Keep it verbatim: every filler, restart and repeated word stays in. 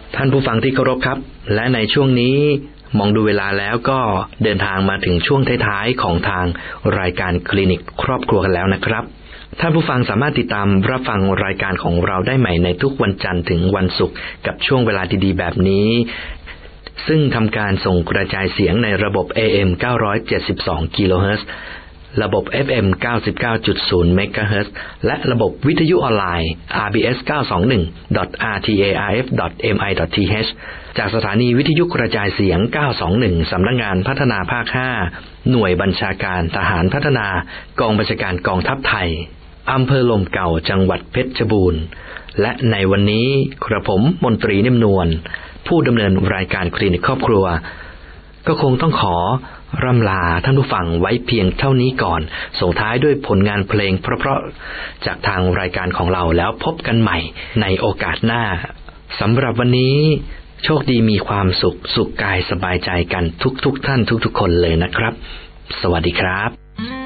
ท่านผู้ฟังที่เคารพครับและในช่วงนี้มองดูเวลาแล้วก็เดินทางมาถึงช่วงท้ายๆของทางรายการคลินิกครอบครัวกันแล้วนะครับท่านผู้ฟังสามารถติดตามรับฟังรายการของเราได้ใหม่ในทุกวันจันทร์ถึงวันศุกร์กับช่วงเวลาดีๆแบบนี้ซึ่งทำการส่งกระจายเสียงในระบบ เอ เอ็ม เก้าร้อยเจ็ดสิบสองกิโลเฮิรตซ์ระบบ เอฟ เอ็ม เก้าสิบเก้าจุดศูนย์ เมกะเฮิรตซ์และระบบวิทยุออนไลน์ อาร์ บี เอส เก้าสองหนึ่ง ดอท อาร์ ที เอ อาร์ เอฟ ดอท เอ็ม ไอ ดอท ที เอช จากสถานีวิทยุกระจายเสียงเก้าสองหนึ่งสำนักงานพัฒนาภาคห้าหน่วยบัญชาการทหารพัฒนากองบัญชาการกองทัพไทยอำเภอลมเก่าจังหวัดเพชรบูรณ์และในวันนี้กระผมมนตรีนิ่มนวลผู้ดำเนินรายการคลินิกครอบครัวก็คงต้องขอร่ำลาท่านผู้ฟังไว้เพียงเท่านี้ก่อนส่งท้ายด้วยผลงานเพลงเพราะๆจากทางรายการของเราแล้วพบกันใหม่ในโอกาสหน้าสำหรับวันนี้โชคดีมีความสุขสุขกายสบายใจกันทุกๆท่านทุกๆคนเลยนะครับสวัสดีครับ